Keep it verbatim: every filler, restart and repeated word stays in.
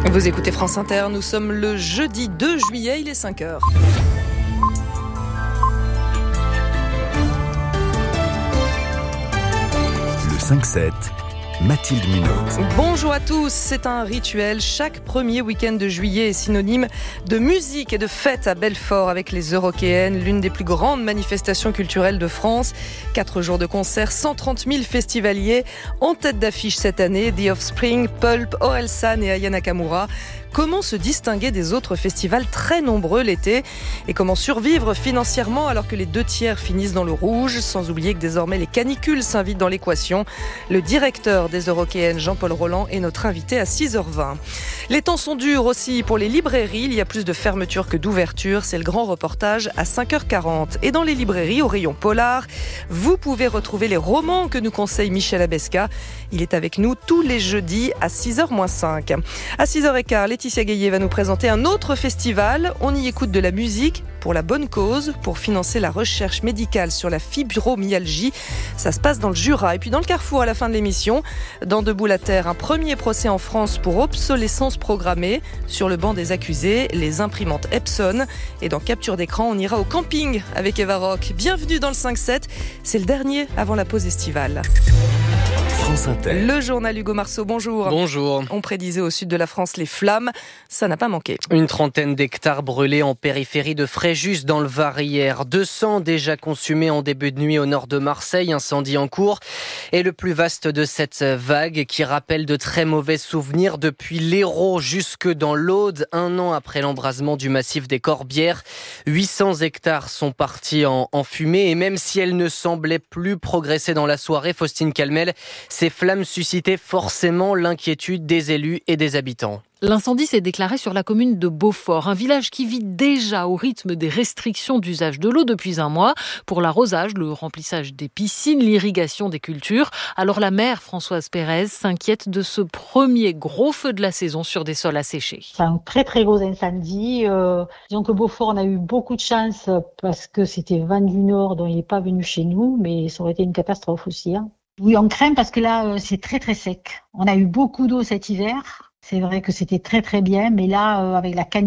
Vous écoutez France Inter, nous sommes le jeudi deux juillet, il est cinq heures. Le cinq sept, Mathilde Munoz. Bonjour à tous, c'est un rituel. Chaque premier week-end de juillet est synonyme de musique et de fête à Belfort avec les Eurockéennes, l'une des plus grandes manifestations culturelles de France. Quatre jours de concert, cent trente mille festivaliers en tête d'affiche cette année. The Offspring, Pulp, Orelsan et Aya Nakamura. Comment se distinguer des autres festivals très nombreux l'été et comment survivre financièrement alors que les deux tiers finissent dans le rouge, sans oublier que désormais les canicules s'invitent dans l'équation. Le directeur des Eurockéennes, Jean-Paul Roland, est notre invité à six heures vingt. Les temps sont durs aussi pour les librairies, il y a plus de fermetures que d'ouvertures, c'est le grand reportage à cinq heures quarante. Et dans les librairies, au rayon polar, vous pouvez retrouver les romans que nous conseille Michel Abesca. Il est avec nous tous les jeudis à six heures moins cinq. À six heures quinze, Laetitia Gaillet va nous présenter un autre festival. On y écoute de la musique pour la bonne cause, pour financer la recherche médicale sur la fibromyalgie. Ça se passe dans le Jura. Et puis dans le Carrefour, à la fin de l'émission, dans Debout la Terre, un premier procès en France pour obsolescence programmée. Sur le banc des accusés, les imprimantes Epson. Et dans Capture d'écran, on ira au camping avec Eva Rock. Bienvenue dans le cinq sept. C'est le dernier avant la pause estivale. France Inter. Le journal Hugo Marceau, bonjour. Bonjour. On prédisait au sud de la France les flammes, ça n'a pas manqué. Une trentaine d'hectares brûlés en périphérie de Fréjus dans le Var hier. deux cents déjà consumés en début de nuit au nord de Marseille, incendie en cours. Et le plus vaste de cette vague qui rappelle de très mauvais souvenirs depuis l'Hérault jusque dans l'Aude, un an après l'embrasement du massif des Corbières. huit cents hectares sont partis en, en fumée et même si elles ne semblaient plus progresser dans la soirée, Faustine Calmel, ces flammes suscitaient forcément l'inquiétude des élus et des habitants. L'incendie s'est déclaré sur la commune de Beaufort, un village qui vit déjà au rythme des restrictions d'usage de l'eau depuis un mois pour l'arrosage, le remplissage des piscines, l'irrigation des cultures. Alors la maire Françoise Pérez s'inquiète de ce premier gros feu de la saison sur des sols asséchés. C'est un très très gros incendie. Euh, disons que Beaufort, on a eu beaucoup de chance parce que c'était vent du nord, dont il n'est pas venu chez nous, mais ça aurait été une catastrophe aussi. Hein. Oui, on craint parce que là, c'est très très sec. On a eu beaucoup d'eau cet hiver. C'est vrai que c'était très très bien, mais là, avec la canicule,